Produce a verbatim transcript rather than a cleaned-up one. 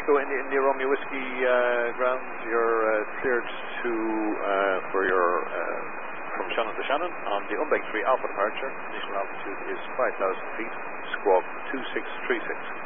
Echo India, India Romeo Whiskey uh, grounds. You're uh, cleared to uh, for your uh, from Shannon to Shannon on the Umbeck three Alpha departure. Initial altitude is five thousand feet. Squawk two six three six.